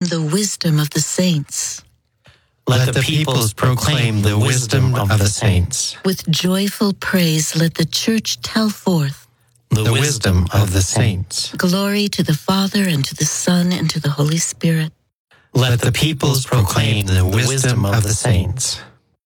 the wisdom of the saints. Let the peoples proclaim the wisdom of the saints. With joyful praise let the church tell forth The wisdom of the saints. glory to the Father, and to the Son, and to the Holy Spirit. Let the peoples proclaim the wisdom of the saints.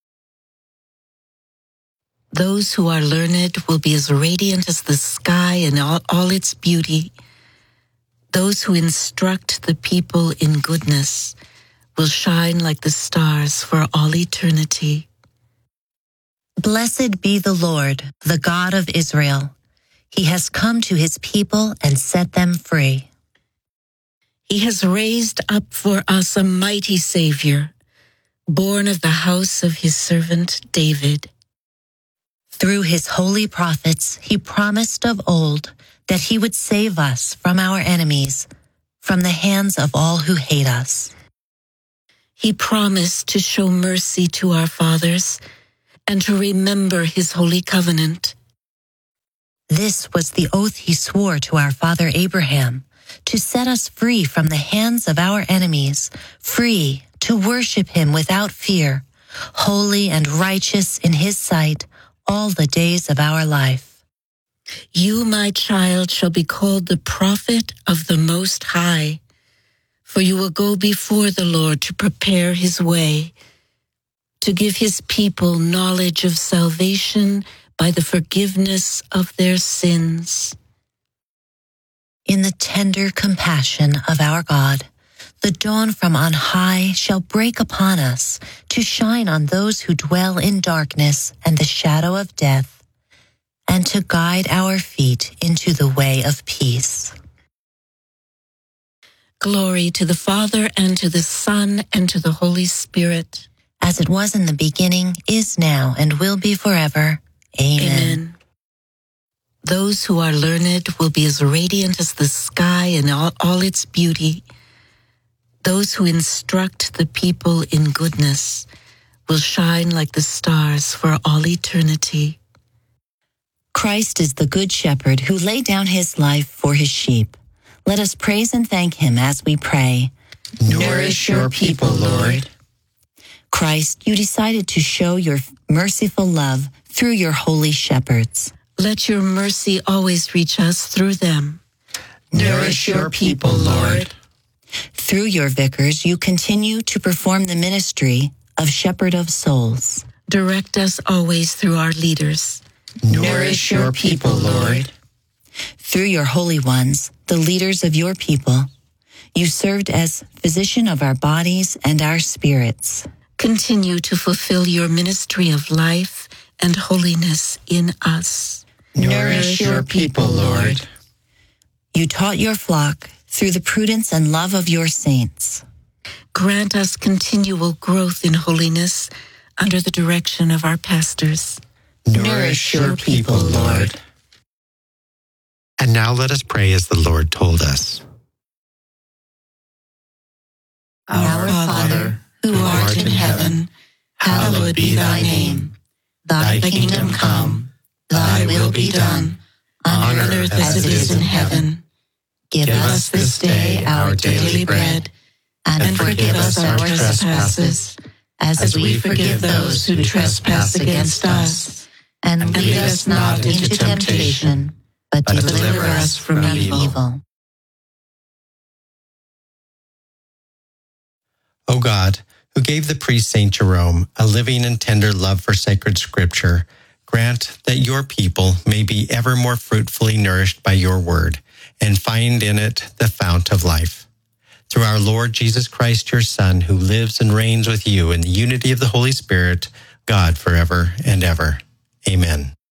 Those who are learned will be as radiant as the sky in all its beauty. Those who instruct the people in goodness will shine like the stars for all eternity. Blessed be the Lord, the God of Israel. He has come to his people and set them free. He has raised up for us a mighty Savior, born of the house of his servant David. Through his holy prophets, he promised of old that he would save us from our enemies, from the hands of all who hate us. He promised to show mercy to our fathers and to remember his holy covenant. This was the oath he swore to our father Abraham, to set us free from the hands of our enemies, free to worship him without fear, holy and righteous in his sight all the days of our life. You, my child, shall be called the prophet of the Most High, for you will go before the Lord to prepare his way, to give his people knowledge of salvation by the forgiveness of their sins. In the tender compassion of our God, the dawn from on high shall break upon us to shine on those who dwell in darkness and the shadow of death, and to guide our feet into the way of peace. Glory to the Father, and to the Son, and to the Holy Spirit. As it was in the beginning, is now, and will be forever. Amen. Amen. Those who are learned will be as radiant as the sky in all its beauty. Those who instruct the people in goodness will shine like the stars for all eternity. Christ is the good shepherd who laid down his life for his sheep. Let us praise and thank him as we pray. Nourish your people, Lord. Christ, you decided to show your merciful love through your holy shepherds. Let your mercy always reach us through them. Nourish your people, Lord. Through your vicars, you continue to perform the ministry of shepherd of souls. Direct us always through our leaders. Nourish your people, Lord. Through your holy ones, the leaders of your people, you served as physician of our bodies and our spirits. Continue to fulfill your ministry of life and holiness in us. Nourish your people, Lord. You taught your flock through the prudence and love of your saints. Grant us continual growth in holiness under the direction of our pastors. Nourish your people, Lord. And now let us pray as the Lord told us. Our Father, who art in heaven, hallowed be thy name. Thy kingdom come, thy will be done, on earth as it is in heaven. Give us this day our daily bread, and forgive us our trespasses, as we forgive those who trespass against us. And lead us not into temptation, but deliver us from evil. O God, who gave the priest Saint Jerome a living and tender love for sacred scripture, grant that your people may be ever more fruitfully nourished by your word and find in it the fount of life. Through our Lord Jesus Christ, your Son, who lives and reigns with you in the unity of the Holy Spirit, God forever and ever. Amen.